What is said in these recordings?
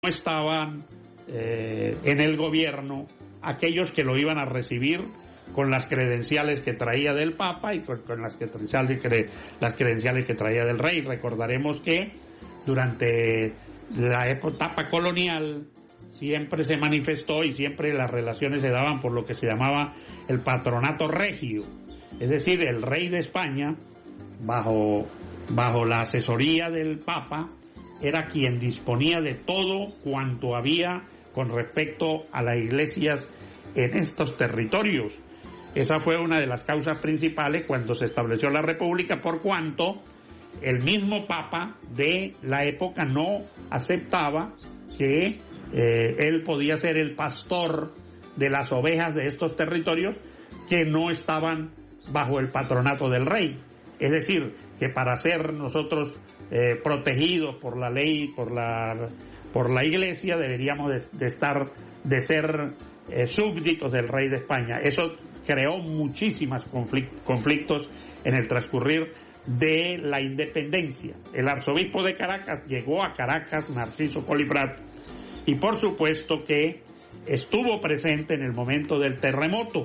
estaban en el gobierno aquellos que lo iban a recibir con las credenciales que traía del Papa y con las credenciales que traía del Rey. Recordaremos que durante la etapa colonial siempre se manifestó y siempre las relaciones se daban por lo que se llamaba el patronato regio, es decir, el rey de España, bajo la asesoría del Papa, era quien disponía de todo cuanto había con respecto a las iglesias en estos territorios. Esa fue una de las causas principales cuando se estableció la República, por cuanto el mismo Papa de la época no aceptaba que él podía ser el pastor de las ovejas de estos territorios que no estaban bajo el patronato del rey. Es decir, que para ser nosotros protegidos por la ley, por la iglesia, deberíamos de ser súbditos del rey de España. Eso creó muchísimos conflictos en el transcurrir de la independencia. El arzobispo de Caracas llegó a Caracas, Narciso Coliprat, y por supuesto que estuvo presente en el momento del terremoto.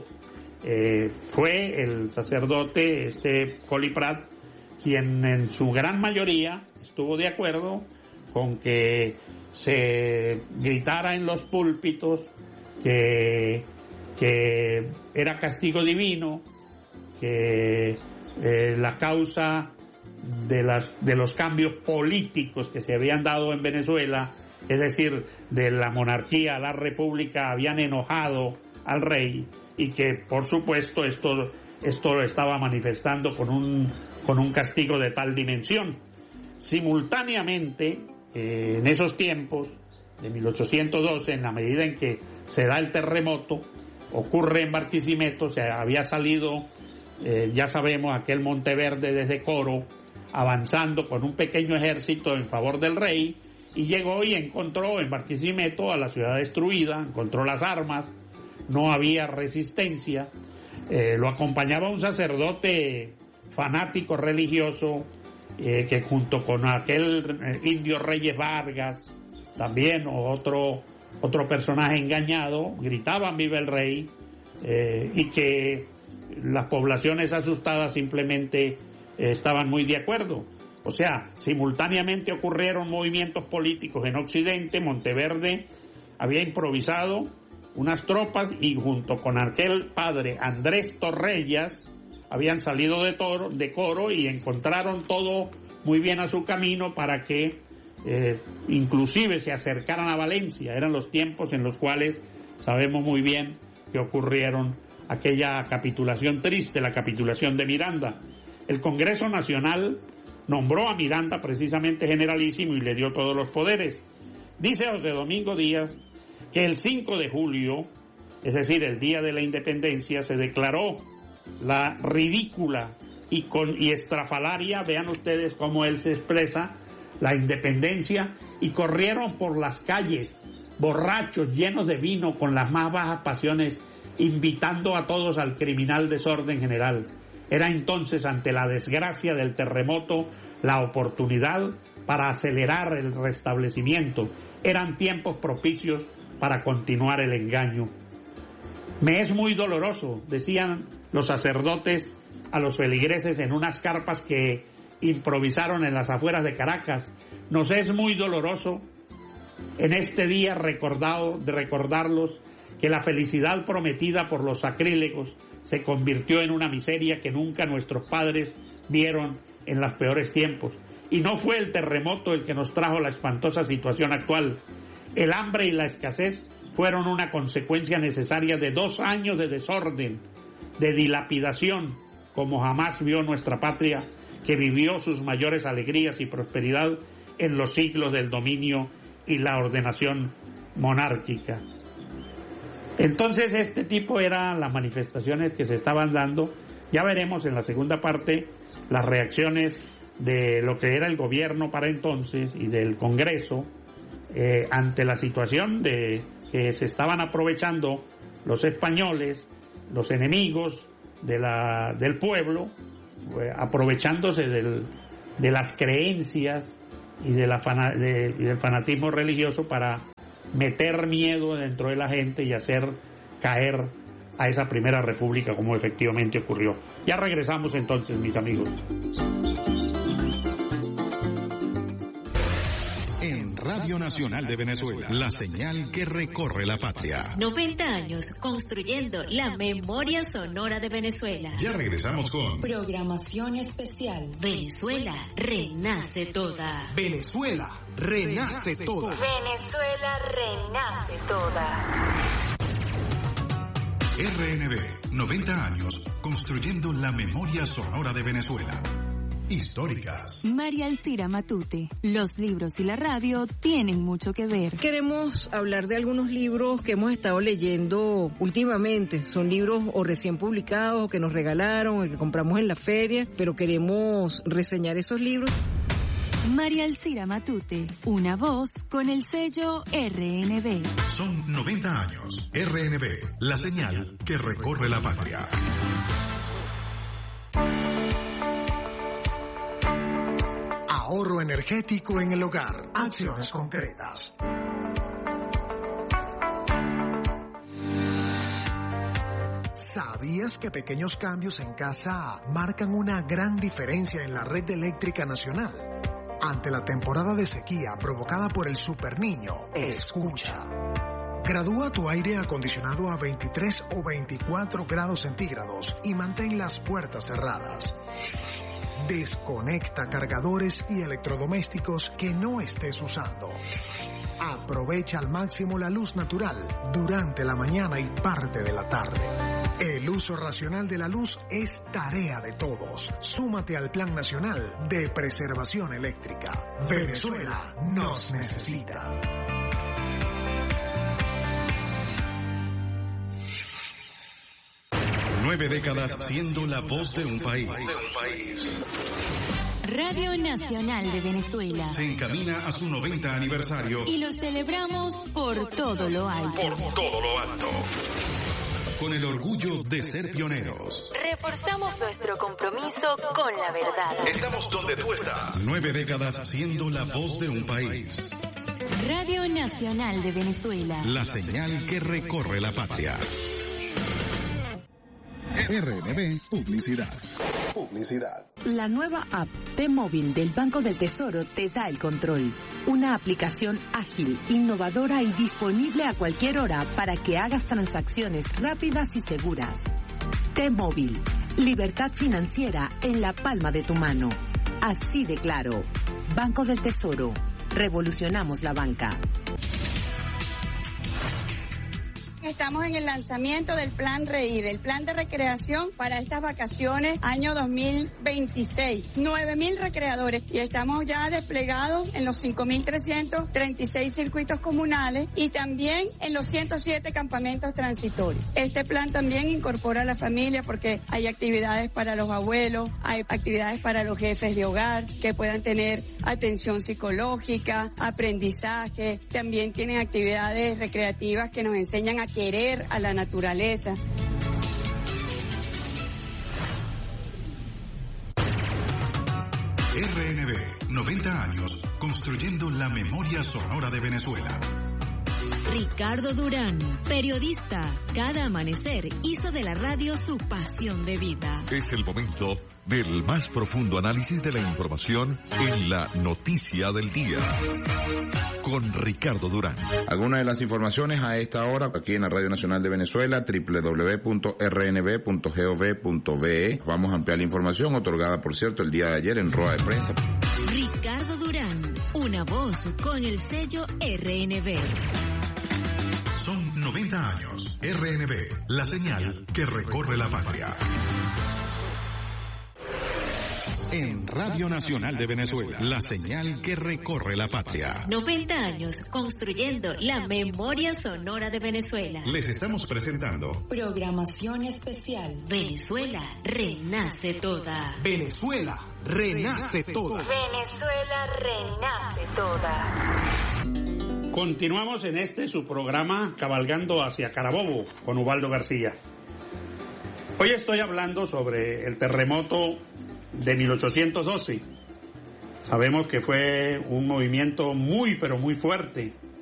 Fue el sacerdote Coliprat quien en su gran mayoría estuvo de acuerdo con que se gritara en los púlpitos que era castigo divino, que la causa de los cambios políticos que se habían dado en Venezuela, es decir, de la monarquía a la república, habían enojado al rey y que por supuesto esto lo estaba manifestando con un castigo de tal dimensión. Simultáneamente, en esos tiempos de 1812, en la medida en que se da el terremoto, ocurre en Barquisimeto, se había salido, ya sabemos, aquel Monteverde desde Coro, avanzando con un pequeño ejército en favor del rey, y llegó y encontró en Barquisimeto a la ciudad destruida, encontró las armas, no había resistencia. Lo acompañaba un sacerdote fanático religioso que junto con aquel indio Reyes Vargas, también otro personaje engañado, gritaban viva el rey, y que las poblaciones asustadas simplemente estaban muy de acuerdo. O sea, simultáneamente ocurrieron movimientos políticos en Occidente. Monteverde había improvisado unas tropas y junto con aquel padre Andrés Torrellas habían salido de Coro y encontraron todo muy bien a su camino para que inclusive se acercaran a Valencia. Eran los tiempos en los cuales sabemos muy bien que ocurrieron aquella capitulación triste, la capitulación de Miranda. El Congreso Nacional nombró a Miranda precisamente generalísimo y le dio todos los poderes. Dice José Domingo Díaz que el 5 de julio, es decir, el día de la independencia, se declaró la ridícula y estrafalaria, vean ustedes cómo él se expresa, la independencia, y corrieron por las calles borrachos, llenos de vino, con las más bajas pasiones, invitando a todos al criminal desorden general. Era entonces, ante la desgracia del terremoto, la oportunidad para acelerar el restablecimiento. Eran tiempos propicios para continuar el engaño. Me es muy doloroso, decían los sacerdotes a los feligreses en unas carpas que improvisaron en las afueras de Caracas. Nos es muy doloroso en este día recordarlos que la felicidad prometida por los sacrílegos se convirtió en una miseria que nunca nuestros padres vieron en los peores tiempos. Y no fue el terremoto el que nos trajo la espantosa situación actual. El hambre y la escasez fueron una consecuencia necesaria de 2 años de desorden, de dilapidación, como jamás vio nuestra patria, que vivió sus mayores alegrías y prosperidad en los siglos del dominio y la ordenación monárquica. Entonces, este tipo eran las manifestaciones que se estaban dando. Ya veremos en la segunda parte las reacciones de lo que era el gobierno para entonces y del Congreso ante la situación de que se estaban aprovechando los españoles, los enemigos del pueblo, aprovechándose de las creencias y del fanatismo religioso para meter miedo dentro de la gente y hacer caer a esa primera república como efectivamente ocurrió. Ya regresamos entonces, mis amigos. En Radio Nacional de Venezuela, la señal que recorre la patria. 90 años construyendo la memoria sonora de Venezuela. Ya regresamos con programación especial. Venezuela renace toda. Venezuela renace toda. Venezuela renace toda. RNB, 90 años construyendo la memoria sonora de Venezuela. Históricas. María Alcira Matute. Los libros y la radio tienen mucho que ver. Queremos hablar de algunos libros que hemos estado leyendo últimamente. Son libros o recién publicados o que nos regalaron o que compramos en la feria, pero queremos reseñar esos libros. María Alcira Matute, una voz con el sello RNB. Son 90 años. RNB, la señal que recorre la patria. Ahorro energético en el hogar. Acciones concretas. ¿Sabías que pequeños cambios en casa marcan una gran diferencia en la red eléctrica nacional? Ante la temporada de sequía provocada por el superniño, escucha. Gradúa tu aire acondicionado a 23 o 24 grados centígrados y mantén las puertas cerradas. Desconecta cargadores y electrodomésticos que no estés usando. Aprovecha al máximo la luz natural durante la mañana y parte de la tarde. El uso racional de la luz es tarea de todos. Súmate al Plan Nacional de Preservación Eléctrica. Venezuela nos necesita. Nueve décadas siendo la voz de un país. Radio Nacional de Venezuela. Se encamina a su 90 aniversario. Y lo celebramos por todo lo alto. Por todo lo alto. Con el orgullo de ser pioneros. Reforzamos nuestro compromiso con la verdad. Estamos donde tú estás. 9 décadas siendo la voz de un país. Radio Nacional de Venezuela. La señal que recorre la patria. RNB Publicidad. La nueva app T-Móvil del Banco del Tesoro te da el control. Una aplicación ágil, innovadora y disponible a cualquier hora para que hagas transacciones rápidas y seguras. T-Móvil, libertad financiera en la palma de tu mano. Así de claro. Banco del Tesoro. Revolucionamos la banca. Estamos en el lanzamiento del Plan Reír, el plan de recreación para estas vacaciones año 2026. 9.000 recreadores y estamos ya desplegados en los 5.336 circuitos comunales y también en los 107 campamentos transitorios. Este plan también incorpora a la familia porque hay actividades para los abuelos, hay actividades para los jefes de hogar que puedan tener atención psicológica, aprendizaje, también tienen actividades recreativas que nos enseñan a querer a la naturaleza. RNB, 90 años, construyendo la memoria sonora de Venezuela. Ricardo Durán, periodista, cada amanecer hizo de la radio su pasión de vida. Es el momento del más profundo análisis de la información en la noticia del día. Con Ricardo Durán. Algunas de las informaciones a esta hora aquí en la Radio Nacional de Venezuela, www.rnb.gov.be. Vamos a ampliar la información otorgada, por cierto, el día de ayer en rueda de prensa. Ricardo Durán, una voz con el sello RNB. Son 90 años. RNB, la señal que recorre la patria. En Radio Nacional de Venezuela, la señal que recorre la patria. 90 años construyendo la memoria sonora de Venezuela. Les estamos presentando programación especial. Venezuela renace toda. Venezuela renace toda. Venezuela renace toda. Continuamos en su programa Cabalgando hacia Carabobo con Ubaldo García. Hoy estoy hablando sobre el terremoto de 1812. Sabemos que fue un movimiento muy pero muy fuerte.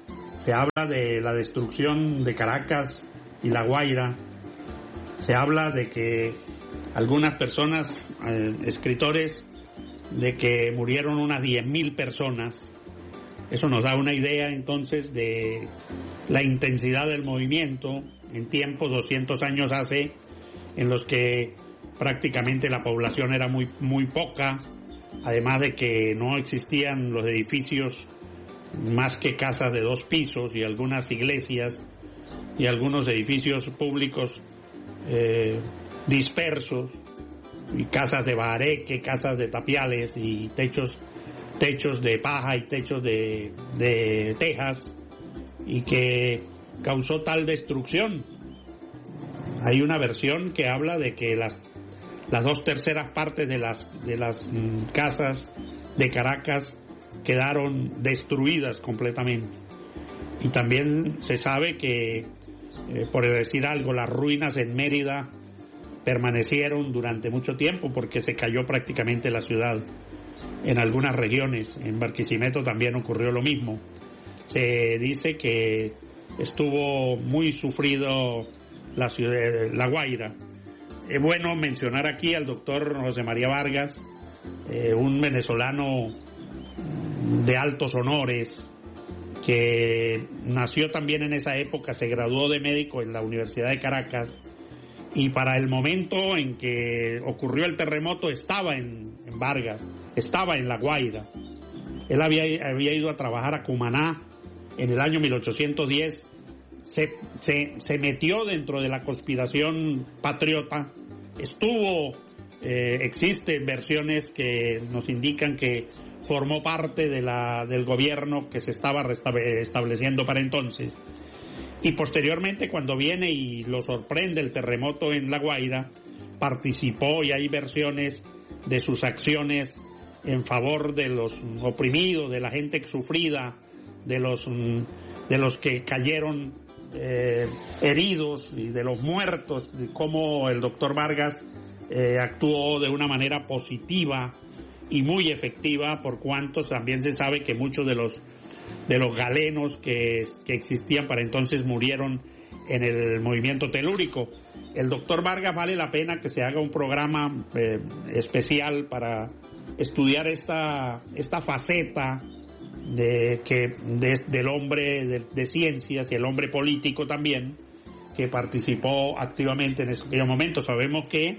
se habla de la destrucción de Caracas y La Guaira, se habla de que algunas personas, escritores, de que murieron unas 10.000 personas. Eso nos da una idea entonces de la intensidad del movimiento en tiempos 200 años hace, en los que prácticamente la población era muy poca, además de que no existían los edificios más que casas de 2 pisos y algunas iglesias y algunos edificios públicos dispersos, y casas de bahareque, casas de tapiales y techos de paja y techos de tejas, y que causó tal destrucción. Hay una versión que habla de que las 2/3 partes de las casas de Caracas quedaron destruidas completamente. Y también se sabe que, por decir algo, las ruinas en Mérida permanecieron durante mucho tiempo porque se cayó prácticamente la ciudad. En algunas regiones, en Barquisimeto también ocurrió lo mismo. Se dice que estuvo muy sufrido la ciudad, La Guaira. Es bueno mencionar aquí al doctor José María Vargas, un venezolano de altos honores, que nació también en esa época, se graduó de médico en la Universidad de Caracas, y para el momento en que ocurrió el terremoto estaba en Vargas, estaba en La Guaira. Él había ido a trabajar a Cumaná en el año 1810, se metió dentro de la conspiración patriota, existen versiones que nos indican que formó parte del gobierno que se estaba estableciendo para entonces. Y posteriormente, cuando viene y lo sorprende el terremoto en La Guaira, participó, y hay versiones de sus acciones en favor de los oprimidos, de la gente sufrida, de los que cayeron heridos y de los muertos, y cómo el doctor Vargas actuó de una manera positiva y muy efectiva, por cuanto también se sabe que muchos de los galenos que existían para entonces murieron en el movimiento telúrico. El doctor Vargas, vale la pena que se haga un programa especial para estudiar esta faceta del hombre de ciencias y el hombre político también, que participó activamente en aquellos momentos. Sabemos que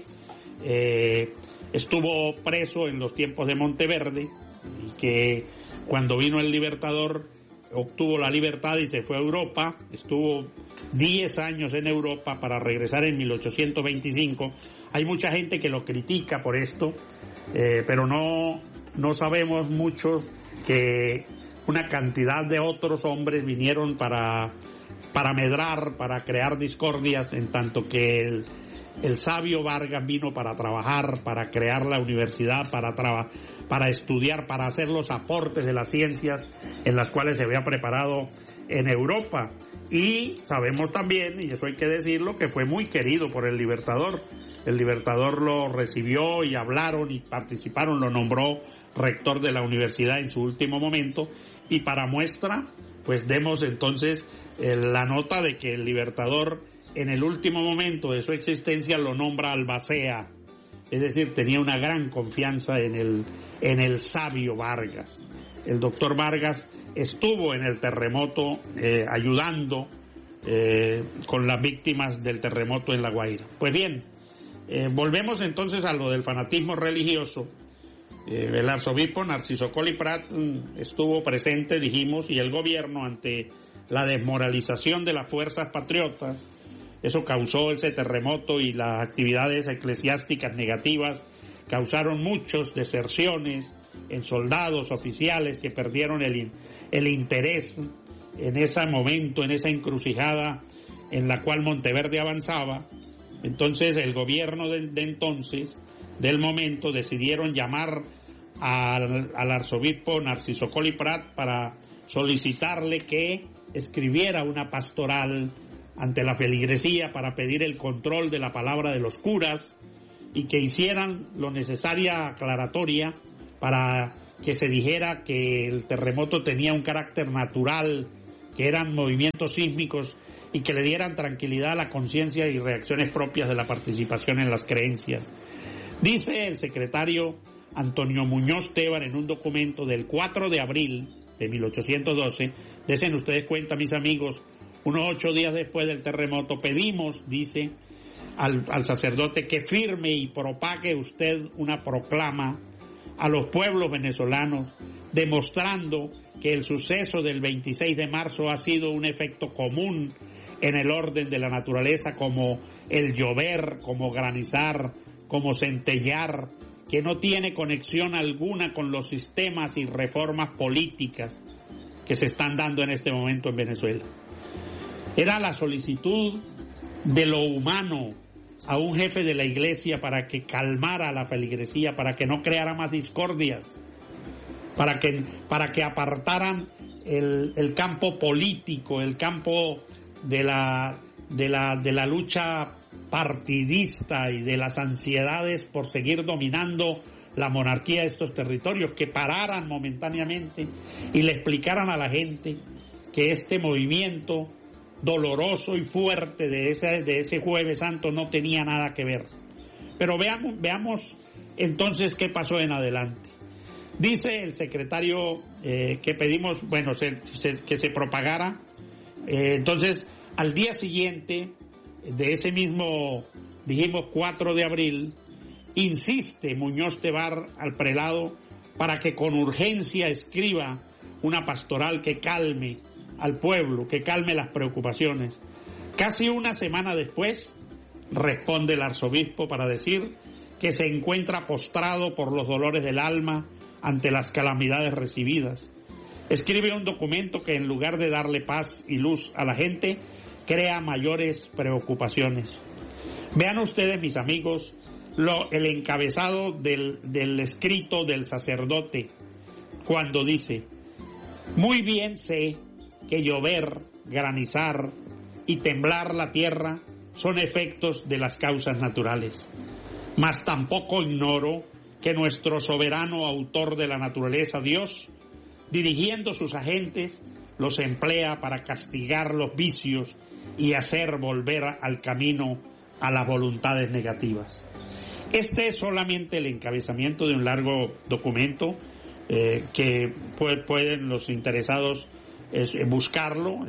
estuvo preso en los tiempos de Monteverde, y que cuando vino el Libertador obtuvo la libertad y se fue a Europa, estuvo 10 años en Europa para regresar en 1825. Hay mucha gente que lo critica por esto, pero no sabemos mucho que una cantidad de otros hombres vinieron para medrar, para crear discordias, en tanto que el sabio Vargas vino para trabajar, para crear la universidad, para estudiar, para hacer los aportes de las ciencias en las cuales se había preparado en Europa. Y sabemos también, y eso hay que decirlo, que fue muy querido por el Libertador. El Libertador lo recibió y hablaron y participaron, lo nombró rector de la universidad en su último momento. Y para muestra, pues demos entonces la nota de que el Libertador, en el último momento de su existencia, lo nombra albacea, es decir, tenía una gran confianza en el sabio Vargas. El doctor Vargas estuvo en el terremoto ayudando con las víctimas del terremoto en La Guaira. Pues bien, volvemos entonces a lo del fanatismo religioso. El arzobispo Narciso Colli Prat estuvo presente, dijimos, y el gobierno, ante la desmoralización de las fuerzas patriotas. Eso causó ese terremoto, y las actividades eclesiásticas negativas causaron muchas deserciones en soldados, oficiales que perdieron el interés en ese momento, en esa encrucijada en la cual Monteverde avanzaba. Entonces el gobierno de entonces, del momento, decidieron llamar al arzobispo Narciso Colli Prat para solicitarle que escribiera una pastoral ante la feligresía para pedir el control de la palabra de los curas, y que hicieran lo necesaria aclaratoria para que se dijera que el terremoto tenía un carácter natural que eran movimientos sísmicos y que le dieran tranquilidad a la conciencia y reacciones propias de la participación en las creencias. Dice el secretario Antonio Muñoz Tebar en un documento del 4 de abril de 1812, desen ustedes cuenta, mis amigos, unos 8 días después del terremoto, pedimos, dice, al sacerdote que firme y propague usted una proclama a los pueblos venezolanos, demostrando que el suceso del 26 de marzo ha sido un efecto común en el orden de la naturaleza, como el llover, como granizar, como centellear, que no tiene conexión alguna con los sistemas y reformas políticas que se están dando en este momento en Venezuela. Era la solicitud de lo humano a un jefe de la iglesia para que calmara la feligresía, para que no creara más discordias, para que apartaran el campo político, el campo de la lucha partidista y de las ansiedades por seguir dominando la monarquía de estos territorios, que pararan momentáneamente y le explicaran a la gente que este movimiento doloroso y fuerte de ese Jueves Santo no tenía nada que ver. Pero veamos entonces qué pasó en adelante. Dice el secretario que pedimos, que se propagara. Entonces, al día siguiente de ese mismo, dijimos 4 de abril, insiste Muñoz Tebar al prelado para que con urgencia escriba una pastoral que calme al pueblo, que calme las preocupaciones. Casi una semana después, responde el arzobispo para decir que se encuentra postrado por los dolores del alma ante las calamidades recibidas. Escribe un documento que, en lugar de darle paz y luz a la gente, crea mayores preocupaciones. Vean ustedes, mis amigos, el encabezado del escrito del sacerdote, cuando dice: muy bien sé que llover, granizar y temblar la tierra son efectos de las causas naturales, mas tampoco ignoro que nuestro soberano autor de la naturaleza, Dios, dirigiendo sus agentes, los emplea para castigar los vicios y hacer volver al camino a las voluntades negativas. Este es solamente el encabezamiento de un largo documento que pueden los interesados buscarlo.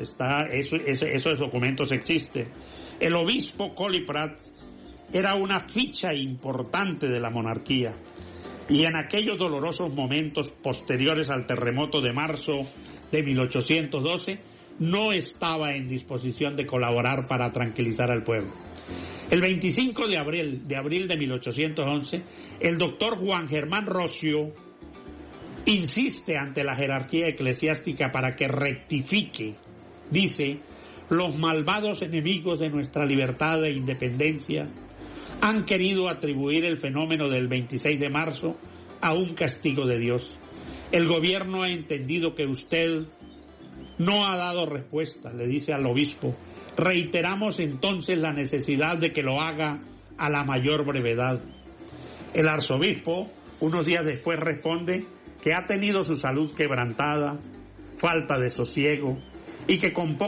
Esos documentos existen. El obispo Coliprat era una ficha importante de la monarquía, y en aquellos dolorosos momentos posteriores al terremoto de marzo de 1812 no estaba en disposición de colaborar para tranquilizar al pueblo. El 25 de abril de 1811, el doctor Juan Germán Rocio insiste ante la jerarquía eclesiástica para que rectifique. Dice: los malvados enemigos de nuestra libertad e independencia han querido atribuir el fenómeno del 26 de marzo a un castigo de Dios. El gobierno ha entendido que usted no ha dado respuesta, le dice al obispo. Reiteramos entonces la necesidad de que lo haga a la mayor brevedad. El arzobispo, unos días después, responde que ha tenido su salud quebrantada, falta de sosiego, y que con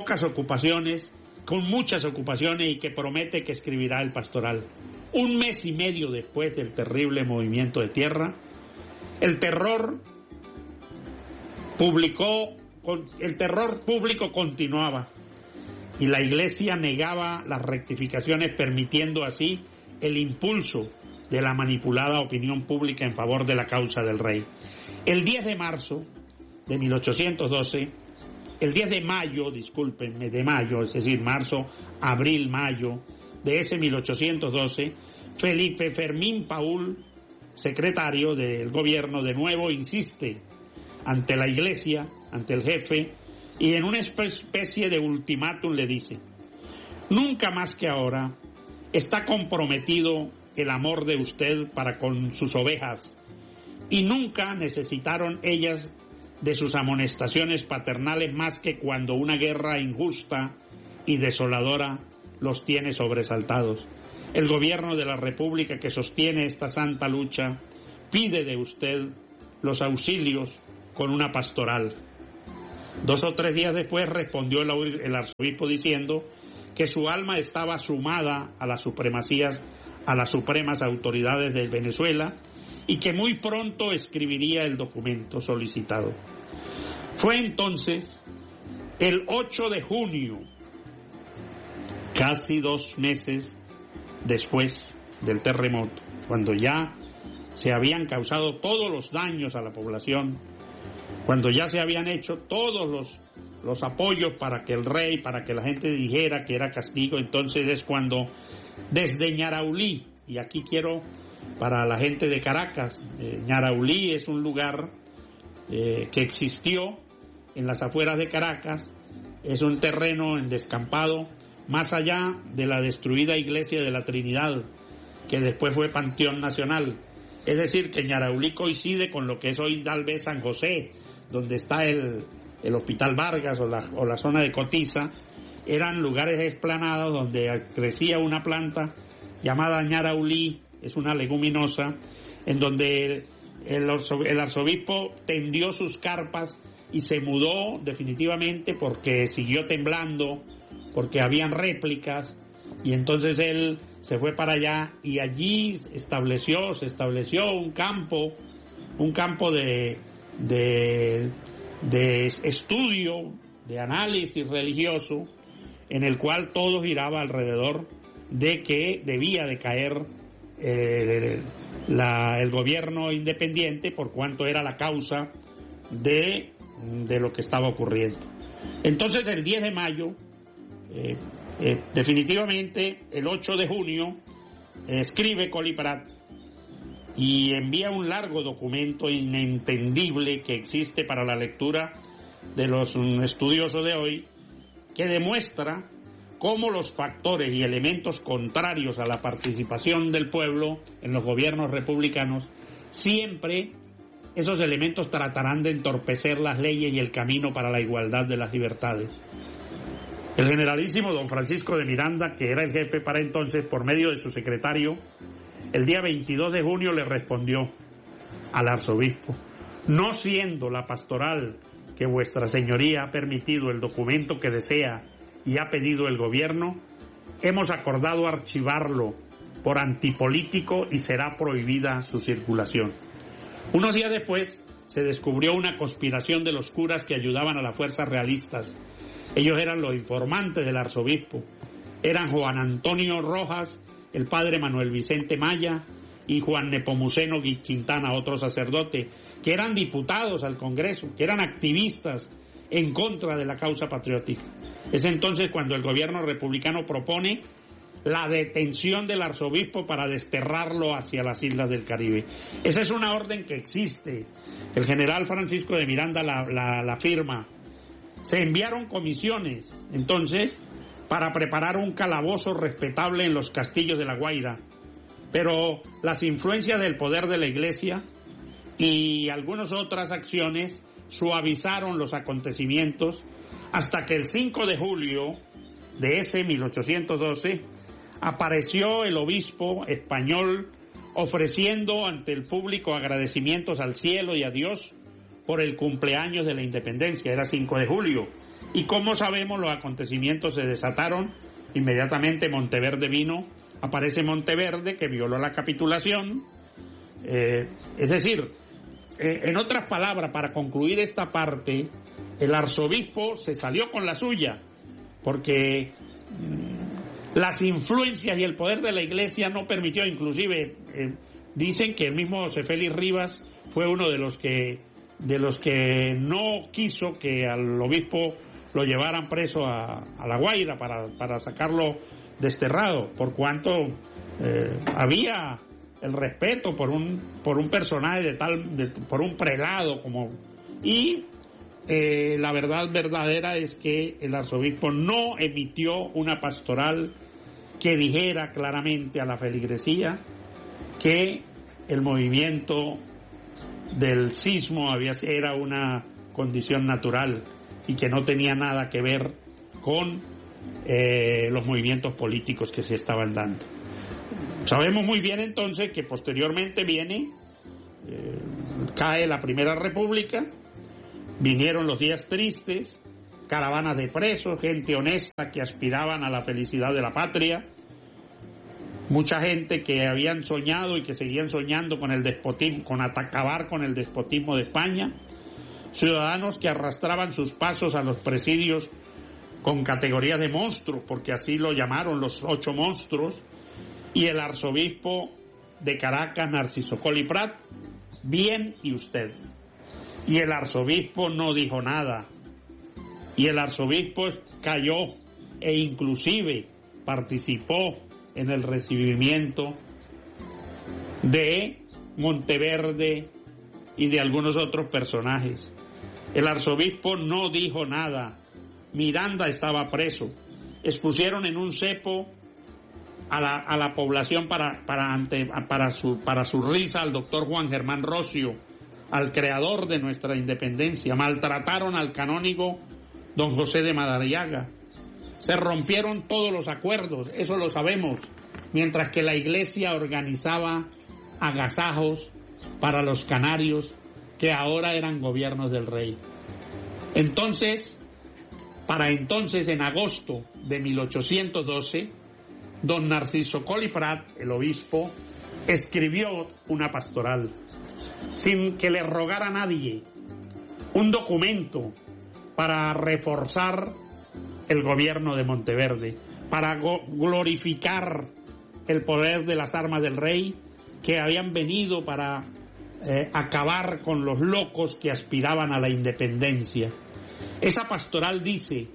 muchas ocupaciones, y que promete que escribirá el pastoral. Un mes y medio después del terrible movimiento de tierra, el terror público continuaba, y la Iglesia negaba las rectificaciones, permitiendo así el impulso de la manipulada opinión pública en favor de la causa del rey. El 10 de marzo de 1812, el 10 de mayo, es decir, marzo, abril, mayo de ese 1812, Felipe Fermín Paúl, secretario del gobierno, de nuevo insiste ante la Iglesia, ante el jefe, y en una especie de ultimátum le dice: nunca más que ahora está comprometido el amor de usted para con sus ovejas, y nunca necesitaron ellas de sus amonestaciones paternales más que cuando una guerra injusta y desoladora los tiene sobresaltados. El gobierno de la República, que sostiene esta santa lucha, pide de usted los auxilios con una pastoral. 2 o 3 días después respondió el arzobispo diciendo que su alma estaba sumada a las supremas autoridades de Venezuela y que muy pronto escribiría el documento solicitado. Fue entonces el 8 de junio, casi 2 meses después del terremoto, cuando ya se habían causado todos los daños a la población, cuando ya se habían hecho todos los apoyos para que el rey, para que la gente dijera que era castigo. Entonces es cuando desde Ñaraulí, y aquí quiero para la gente de Caracas, Ñaraulí es un lugar que existió en las afueras de Caracas, es un terreno en descampado, más allá de la destruida iglesia de la Trinidad, que después fue Panteón Nacional. Es decir, que Ñaraulí coincide con lo que es hoy tal vez San José, donde está el Hospital Vargas o la zona de Cotiza. Eran lugares explanados donde crecía una planta llamada Ñaraulí, es una leguminosa, en donde el arzobispo tendió sus carpas y se mudó definitivamente porque siguió temblando, porque habían réplicas, y entonces él se fue para allá y allí se estableció un campo de estudio, de análisis religioso, en el cual todo giraba alrededor de que debía de caer el gobierno independiente, por cuanto era la causa de lo que estaba ocurriendo. Entonces el 10 de mayo, definitivamente el 8 de junio, escribe Colly Prat y envía un largo documento inentendible que existe para la lectura de los estudiosos de hoy, que demuestra cómo los factores y elementos contrarios a la participación del pueblo en los gobiernos republicanos, siempre esos elementos tratarán de entorpecer las leyes y el camino para la igualdad de las libertades. El generalísimo don Francisco de Miranda, que era el jefe para entonces, por medio de su secretario, el día 22 de junio le respondió al arzobispo: no siendo la pastoral que vuestra señoría ha permitido el documento que desea y ha pedido el gobierno, hemos acordado archivarlo por antipolítico y será prohibida su circulación. Unos días después se descubrió una conspiración de los curas que ayudaban a las fuerzas realistas. Ellos eran los informantes del arzobispo. Eran Juan Antonio Rojas, el padre Manuel Vicente Maya y Juan Nepomuceno Quintana, otro sacerdote, que eran diputados al Congreso, que eran activistas en contra de la causa patriótica. Es entonces cuando el gobierno republicano propone la detención del arzobispo para desterrarlo hacia las islas del Caribe. Esa es una orden que existe. El general Francisco de Miranda la firma. Se enviaron comisiones, entonces, para preparar un calabozo respetable en los castillos de La Guaira. Pero las influencias del poder de la Iglesia y algunas otras acciones suavizaron los acontecimientos hasta que el 5 de julio de ese 1812 apareció el obispo español ofreciendo ante el público agradecimientos al cielo y a Dios por el cumpleaños de la independencia. Era 5 de julio. Y como sabemos, los acontecimientos se desataron. Inmediatamente Monteverde vino, aparece Monteverde, que violó la capitulación. Es decir, en otras palabras, para concluir esta parte, el arzobispo se salió con la suya, porque las influencias y el poder de la Iglesia no permitió, inclusive dicen que el mismo José Félix Rivas fue uno de los que no quiso que al obispo lo llevaran preso a La Guaira para sacarlo desterrado, por cuanto había el respeto por un personaje por un prelado y la verdad verdadera es que el arzobispo no emitió una pastoral que dijera claramente a la feligresía que el movimiento del sismo era una condición natural y que no tenía nada que ver con los movimientos políticos que se estaban dando. Sabemos muy bien entonces que posteriormente cae la Primera República, Vinieron los días tristes, caravanas de presos, gente honesta que aspiraban a la felicidad de la patria, mucha gente que habían soñado y que seguían soñando con el despotismo, con acabar con el despotismo de España, ciudadanos que arrastraban sus pasos a los presidios con categorías de monstruos, porque así lo llamaron los 8 monstruos, y el arzobispo de Caracas, Narciso Colli Prat, bien y usted. Y el arzobispo no dijo nada, y el arzobispo cayó e inclusive participó en el recibimiento de Monteverde y de algunos otros personajes. El arzobispo no dijo nada. Miranda estaba preso. Expusieron en un cepo a la población para su risa al doctor Juan Germán Rocio, al creador de nuestra independencia. Maltrataron al canónigo don José de Madariaga. Se rompieron todos los acuerdos, eso lo sabemos, mientras que la iglesia organizaba agasajos para los canarios, que ahora eran gobiernos del rey. Entonces, en agosto de 1812, don Narciso Colli Prat, el obispo, escribió una pastoral, sin que le rogara a nadie, un documento para reforzar el gobierno de Monteverde, para glorificar el poder de las armas del rey, que habían venido para acabar con los locos que aspiraban a la independencia. Esa pastoral dice: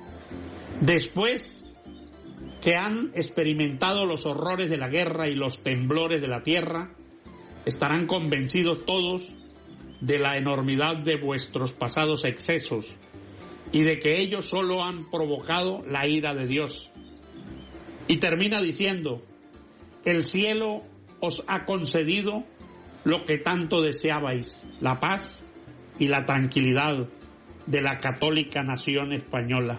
después que han experimentado los horrores de la guerra y los temblores de la tierra, estarán convencidos todos de la enormidad de vuestros pasados excesos y de que ellos solo han provocado la ira de Dios. Y termina diciendo: el cielo os ha concedido lo que tanto deseabais, la paz y la tranquilidad de la católica nación española.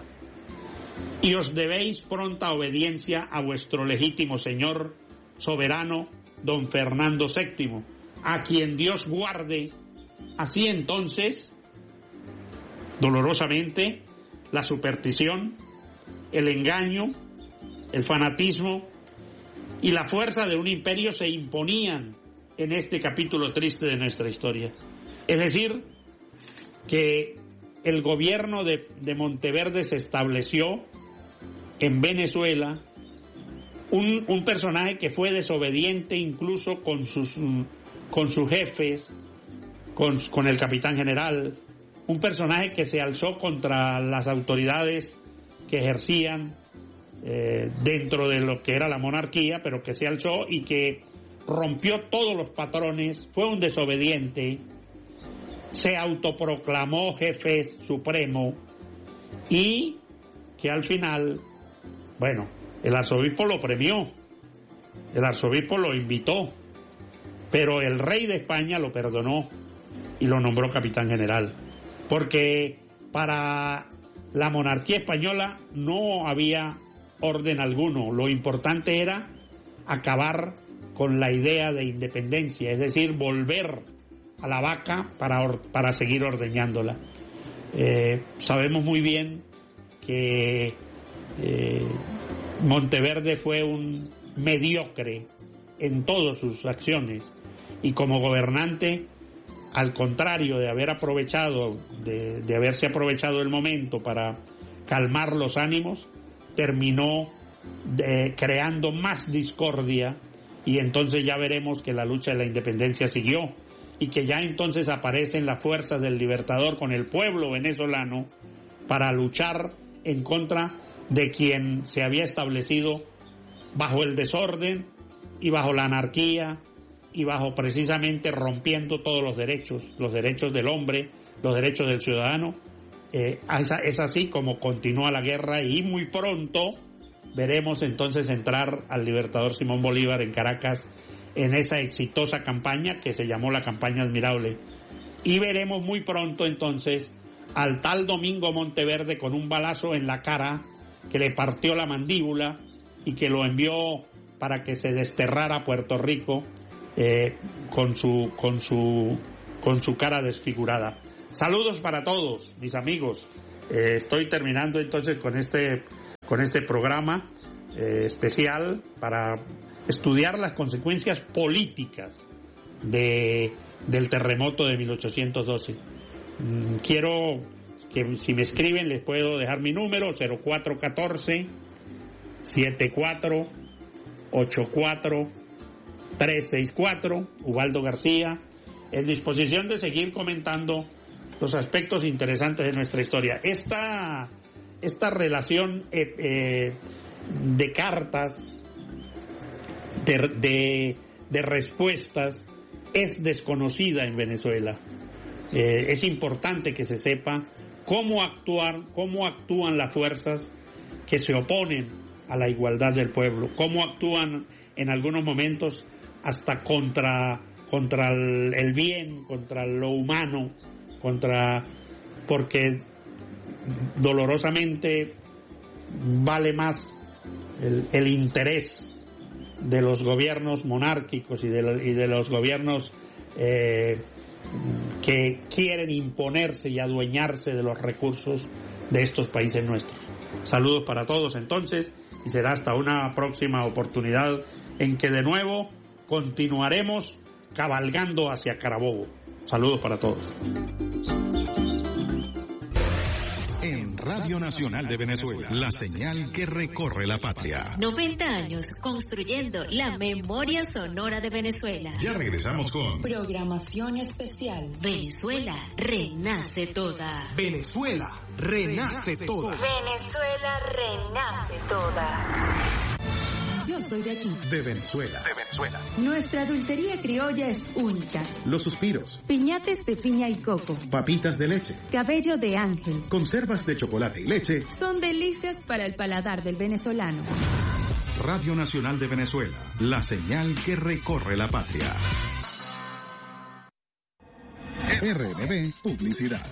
Y os debéis pronta obediencia a vuestro legítimo señor soberano, don Fernando VII, a quien Dios guarde. Así entonces, dolorosamente, la superstición, el engaño, el fanatismo y la fuerza de un imperio se imponían en este capítulo triste de nuestra historia. Es decir, que el gobierno de Monteverde se estableció en Venezuela, un personaje que fue desobediente incluso con sus jefes, con el capitán general, un personaje que se alzó contra las autoridades que ejercían dentro de lo que era la monarquía, pero que se alzó y que rompió todos los patrones, fue un desobediente, se autoproclamó jefe supremo y que al final, bueno, el arzobispo lo premió, el arzobispo lo invitó, pero el rey de España lo perdonó y lo nombró capitán general, porque para la monarquía española no había orden alguno, lo importante era acabar con la idea de independencia, es decir, volver a la vaca para seguir ordeñándola. Sabemos muy bien que Monteverde fue un mediocre en todas sus acciones y como gobernante, al contrario de haber aprovechado, de haberse aprovechado el momento para calmar los ánimos, terminó creando más discordia, y entonces ya veremos que la lucha de la independencia siguió y que ya entonces aparecen las fuerzas del Libertador con el pueblo venezolano para luchar en contra de quien se había establecido bajo el desorden y bajo la anarquía y bajo precisamente rompiendo todos los derechos del hombre, los derechos del ciudadano. Es así como continúa la guerra y muy pronto veremos entonces entrar al Libertador Simón Bolívar en Caracas en esa exitosa campaña que se llamó la Campaña Admirable. Y veremos muy pronto entonces al tal Domingo Monteverde con un balazo en la cara que le partió la mandíbula y que lo envió para que se desterrara a Puerto Rico con su cara desfigurada. Saludos para todos, mis amigos. Estoy terminando entonces con este programa especial para estudiar las consecuencias políticas del terremoto de 1812. Quiero que si me escriben les puedo dejar mi número 0414-7484-364, Ubaldo García, en disposición de seguir comentando los aspectos interesantes de nuestra historia. Esta relación de cartas, de respuestas, es desconocida en Venezuela. Es importante que se sepa cómo actúan las fuerzas que se oponen a la igualdad del pueblo, cómo actúan en algunos momentos hasta contra el bien, contra lo humano, porque dolorosamente vale más el interés de los gobiernos monárquicos y de los gobiernos que quieren imponerse y adueñarse de los recursos de estos países nuestros. Saludos para todos entonces, y será hasta una próxima oportunidad en que de nuevo continuaremos cabalgando hacia Carabobo. Saludos para todos. En Radio Nacional de Venezuela, la señal que recorre la patria. 90 años construyendo la memoria sonora de Venezuela. Ya regresamos con Programación especial. Venezuela renace toda. Venezuela renace toda. Venezuela renace toda. Yo soy de aquí. De Venezuela. Nuestra dulcería criolla es única. Los suspiros. Piñates de piña y coco. Papitas de leche. Cabello de ángel. Conservas de chocolate y leche. Son delicias para el paladar del venezolano. Radio Nacional de Venezuela, la señal que recorre la patria. RNB Publicidad.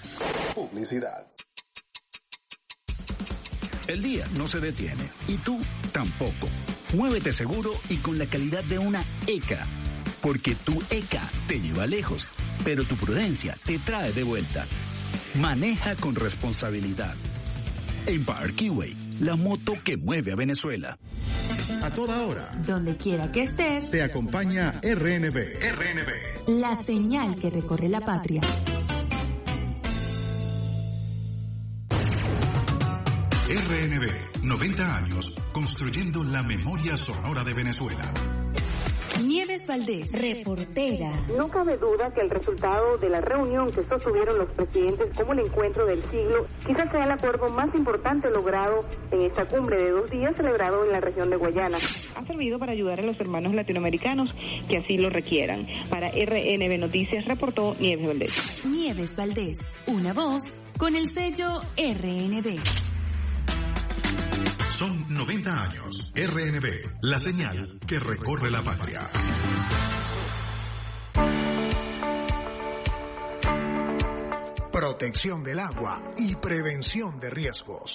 El día no se detiene y tú tampoco. Muévete seguro y con la calidad de una ECA, porque tu ECA te lleva lejos, pero tu prudencia te trae de vuelta. Maneja con responsabilidad. Empire Keyway, la moto que mueve a Venezuela. A toda hora. Donde quiera que estés. Te acompaña RNB. La señal que recorre la patria. RNB, 90 años construyendo la memoria sonora de Venezuela. Nieves Valdés, reportera. No cabe duda que el resultado de la reunión que sostuvieron los presidentes como el encuentro del siglo quizás sea el acuerdo más importante logrado en esta cumbre de 2 días celebrado en la región de Guayana. Ha servido para ayudar a los hermanos latinoamericanos que así lo requieran. Para RNB Noticias reportó Nieves Valdés. Nieves Valdés, una voz con el sello RNB. Son 90 años. RNB, la señal que recorre la patria. Protección del agua y prevención de riesgos.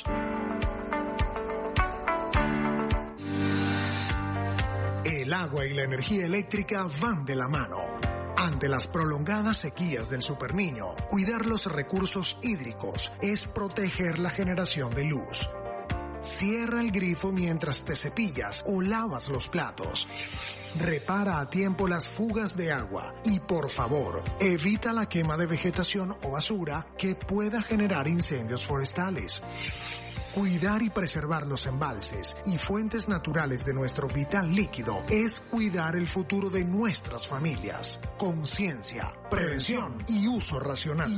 El agua y la energía eléctrica van de la mano. Ante las prolongadas sequías del Superniño, cuidar los recursos hídricos es proteger la generación de luz. Cierra el grifo mientras te cepillas o lavas los platos. Repara a tiempo las fugas de agua y, por favor, evita la quema de vegetación o basura que pueda generar incendios forestales. Cuidar y preservar los embalses y fuentes naturales de nuestro vital líquido es cuidar el futuro de nuestras familias. Conciencia, prevención y uso racional.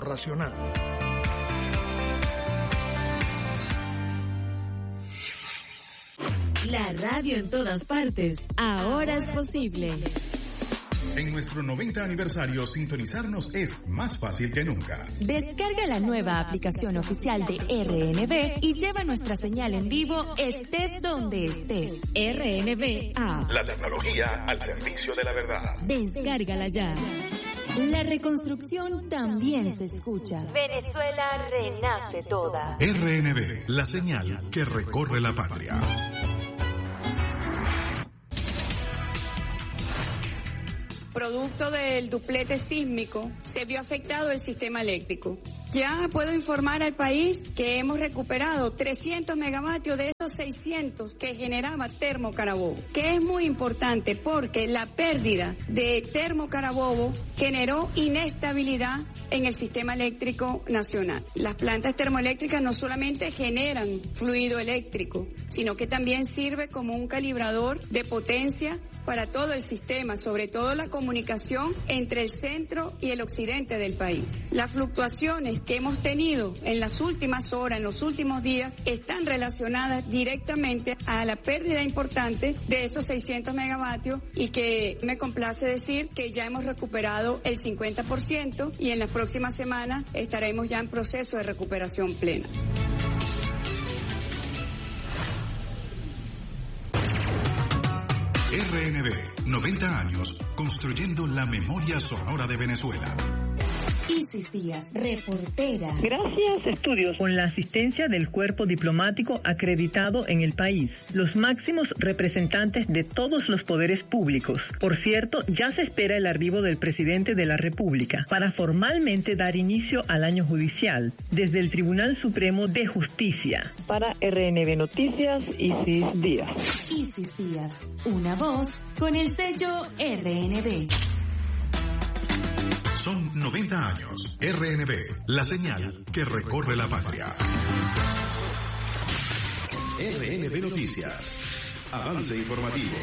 La radio en todas partes, ahora es posible. En nuestro 90 aniversario, sintonizarnos es más fácil que nunca. Descarga la nueva aplicación oficial de RNB y lleva nuestra señal en vivo estés donde estés. RNB App. La tecnología al servicio de la verdad. Descárgala ya. La reconstrucción también se escucha. Venezuela renace toda. RNB, la señal que recorre la patria. producto del duplete sísmico, se vio afectado el sistema eléctrico. Ya puedo informar al país que hemos recuperado 300 megavatios de esos 600 que generaba Termo Carabobo, que es muy importante porque la pérdida de Termo Carabobo generó inestabilidad en el sistema eléctrico nacional. Las plantas termoeléctricas no solamente generan fluido eléctrico, sino que también sirve como un calibrador de potencia para todo el sistema, sobre todo la comunicación entre el centro y el occidente del país. Las fluctuaciones que hemos tenido en las últimas horas, en los últimos días, están relacionadas directamente a la pérdida importante de esos 600 megavatios y que me complace decir que ya hemos recuperado el 50% y en las próximas semanas estaremos ya en proceso de recuperación plena. RNB, 90 años, construyendo la memoria sonora de Venezuela. Isis Díaz, reportera. Gracias, estudios con la asistencia del cuerpo diplomático acreditado en el país, los máximos representantes de todos los poderes públicos. Por cierto, ya se espera el arribo del presidente de la República para formalmente dar inicio al año judicial desde el Tribunal Supremo de Justicia. Para RNB Noticias, Isis Díaz. Isis Díaz, una voz con el sello RNB. Son 90 años. RNB, la señal que recorre la patria. RNB Noticias. Avance informativo.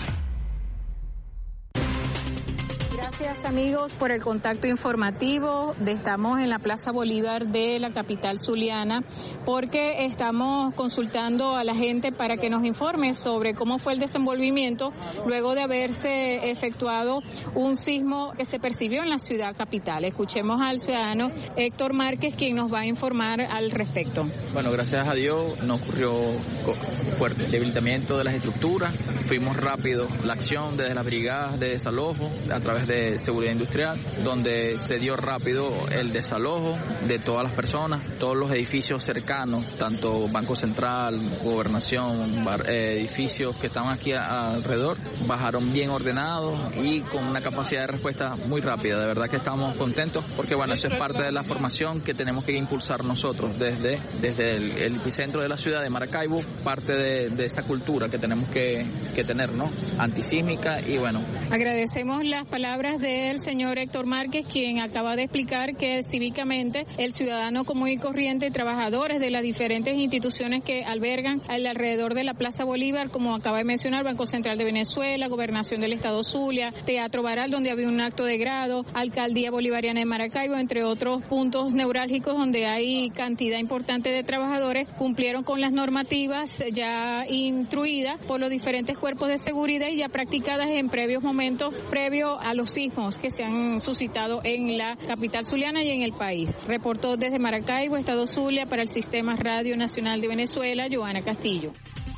Gracias amigos por el contacto informativo. Estamos en la Plaza Bolívar de la capital zuliana porque estamos consultando a la gente para que nos informe sobre cómo fue el desenvolvimiento luego de haberse efectuado un sismo que se percibió en la ciudad capital. Escuchemos al ciudadano Héctor Márquez, quien nos va a informar al respecto. Bueno, gracias a Dios no ocurrió fuerte debilitamiento de las estructuras. Fuimos rápido la acción desde las brigadas de desalojo a través de seguridad industrial, donde se dio rápido el desalojo de todas las personas, todos los edificios cercanos, tanto Banco Central, Gobernación, edificios que estaban aquí alrededor, bajaron bien ordenados y con una capacidad de respuesta muy rápida. De verdad que estamos contentos porque bueno, eso es parte de la formación que tenemos que impulsar nosotros desde el epicentro de la ciudad de Maracaibo, parte de esa cultura que tenemos que tener, ¿no? Antisísmica y bueno. Agradecemos las palabras del señor Héctor Márquez, quien acaba de explicar que cívicamente el ciudadano común y corriente, trabajadores de las diferentes instituciones que albergan alrededor de la Plaza Bolívar, como acaba de mencionar, Banco Central de Venezuela, Gobernación del Estado Zulia, Teatro Baral, donde había un acto de grado, Alcaldía Bolivariana de Maracaibo, entre otros puntos neurálgicos donde hay cantidad importante de trabajadores, cumplieron con las normativas ya instruidas por los diferentes cuerpos de seguridad y ya practicadas en previos momentos, previo a los sismos que se han suscitado en la capital zuliana y en el país. Reportó desde Maracaibo, Estado Zulia, para el Sistema Radio Nacional de Venezuela, Joana Castillo.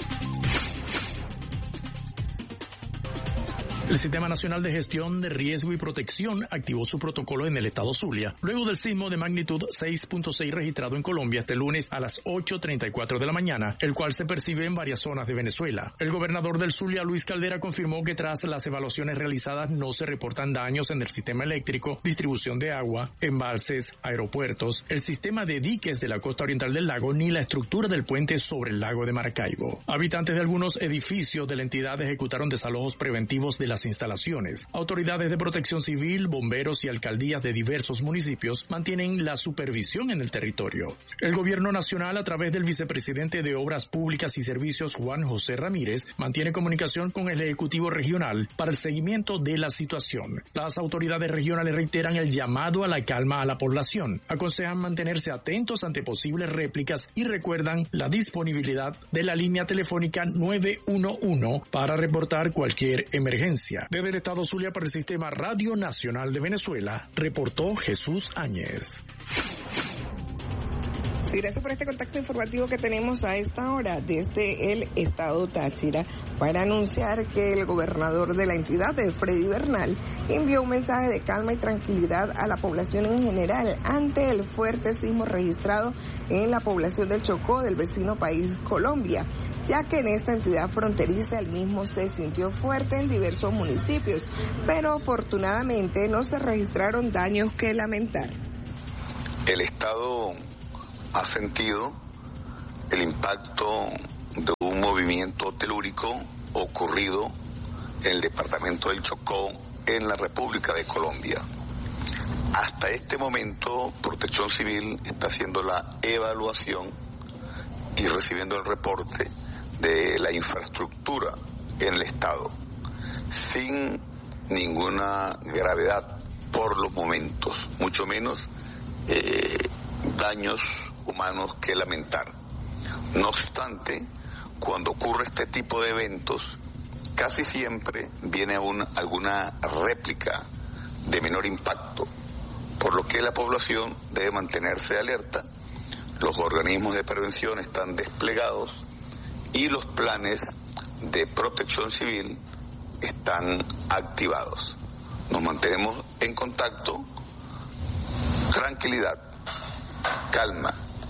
El Sistema Nacional de Gestión de Riesgo y Protección activó su protocolo en el estado Zulia, luego del sismo de magnitud 6.6 registrado en Colombia este lunes a las 8:34 de la mañana, el cual se percibe en varias zonas de Venezuela. El gobernador del Zulia, Luis Caldera, confirmó que tras las evaluaciones realizadas no se reportan daños en el sistema eléctrico, distribución de agua, embalses, aeropuertos, el sistema de diques de la costa oriental del lago ni la estructura del puente sobre el lago de Maracaibo. Habitantes de algunos edificios de la entidad ejecutaron desalojos preventivos de las instalaciones. Autoridades de protección civil, bomberos y alcaldías de diversos municipios mantienen la supervisión en el territorio. El gobierno nacional, a través del vicepresidente de Obras Públicas y Servicios, Juan José Ramírez, mantiene comunicación con el Ejecutivo Regional para el seguimiento de la situación. Las autoridades regionales reiteran el llamado a la calma a la población, aconsejan mantenerse atentos ante posibles réplicas y recuerdan la disponibilidad de la línea telefónica 911 para reportar cualquier emergencia. Desde el estado Zulia para el Sistema Radio Nacional de Venezuela, reportó Jesús Áñez. Sí, gracias por este contacto informativo que tenemos a esta hora desde el estado Táchira para anunciar que el gobernador de la entidad, Freddy Bernal, envió un mensaje de calma y tranquilidad a la población en general ante el fuerte sismo registrado en la población del Chocó del vecino país Colombia, ya que en esta entidad fronteriza el mismo se sintió fuerte en diversos municipios, pero afortunadamente no se registraron daños que lamentar. El Estado ha sentido el impacto de un movimiento telúrico ocurrido en el departamento del Chocó, en la República de Colombia. Hasta este momento, Protección Civil está haciendo la evaluación y recibiendo el reporte de la infraestructura en el Estado, sin ninguna gravedad por los momentos, mucho menos daños humanos que lamentar. No obstante, cuando ocurre este tipo de eventos, casi siempre viene alguna réplica de menor impacto, por lo que la población debe mantenerse alerta. Los organismos de prevención están desplegados y los planes de protección civil están activados. Nos mantenemos en contacto. Tranquilidad, calma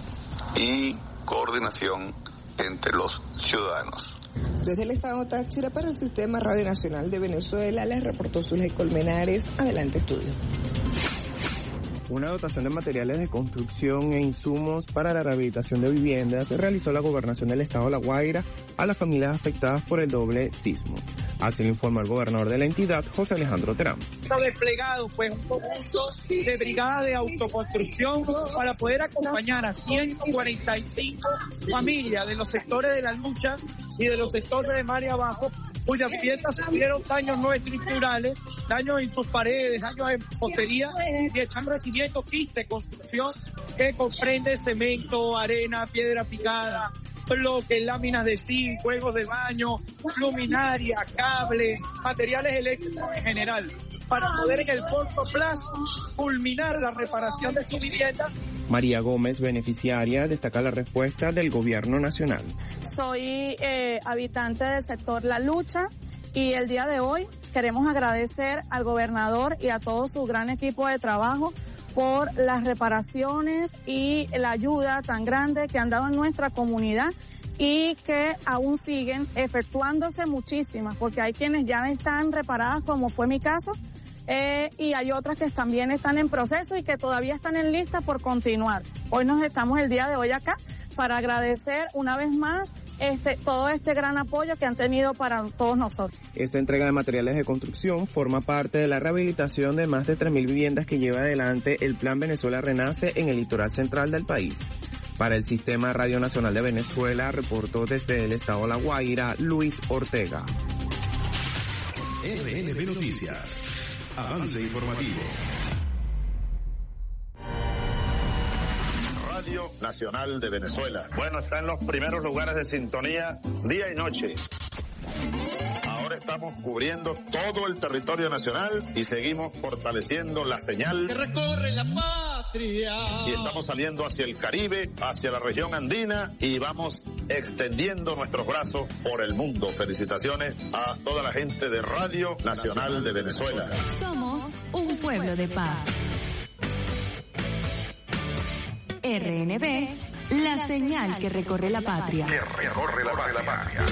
y coordinación entre los ciudadanos. Desde el estado Táchira para el Sistema Radio Nacional de Venezuela, les reportó Zuley Colmenares. Adelante, estudio. Una dotación de materiales de construcción e insumos para la rehabilitación de viviendas realizó la Gobernación del Estado de La Guaira a las familias afectadas por el doble sismo. Así lo informó el gobernador de la entidad, José Alejandro Terán. Está desplegado un conjunto de brigadas de autoconstrucción para poder acompañar a 145 familias de los sectores de La Lucha y de los sectores de Mar y Abajo, cuyas viviendas sufrieron daños no estructurales, daños en sus paredes, daños en postería, y están recibiendo kits de construcción que comprende cemento, arena, piedra picada, bloques, láminas de zinc, juegos de baño, luminaria, cable, materiales eléctricos en general, para poder en el corto plazo culminar la reparación de su vivienda. María Gómez, beneficiaria, destaca la respuesta del gobierno nacional. Soy habitante del sector La Lucha y el día de hoy queremos agradecer al gobernador y a todo su gran equipo de trabajo por las reparaciones y la ayuda tan grande que han dado en nuestra comunidad y que aún siguen efectuándose muchísimas, porque hay quienes ya están reparadas, como fue mi caso, y hay otras que también están en proceso y que todavía están en lista por continuar. Hoy nos estamos el día de hoy acá para agradecer una vez más todo este gran apoyo que han tenido para todos nosotros. Esta entrega de materiales de construcción forma parte de la rehabilitación de más de 3.000 viviendas que lleva adelante el Plan Venezuela Renace en el litoral central del país. Para el Sistema Radio Nacional de Venezuela, reportó desde el estado La Guaira, Luis Ortega. RNB Noticias. Avance informativo. Radio Nacional de Venezuela. Bueno, está en los primeros lugares de sintonía día y noche. Ahora estamos cubriendo todo el territorio nacional y seguimos fortaleciendo la señal que recorre la patria. Y estamos saliendo hacia el Caribe, hacia la región andina y vamos extendiendo nuestros brazos por el mundo. Felicitaciones a toda la gente de Radio Nacional de Venezuela. Somos un pueblo de paz. RNB, la señal que recorre la patria. Que recorre la patria.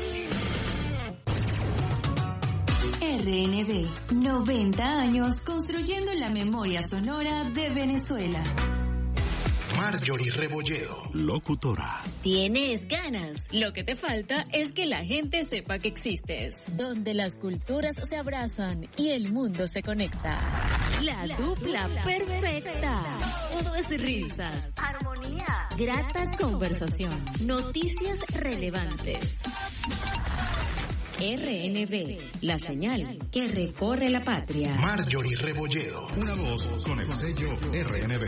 RNB, 90 años construyendo la memoria sonora de Venezuela. Marjorie Rebolledo, locutora. ¿Tienes ganas? Lo que te falta es que la gente sepa que existes. Donde las culturas se abrazan y el mundo se conecta. La dupla perfecta. Todo es risas, armonía, grata conversación, noticias relevantes. RNB, la señal que recorre la patria. Marjorie Rebolledo, una voz con el sello RNB.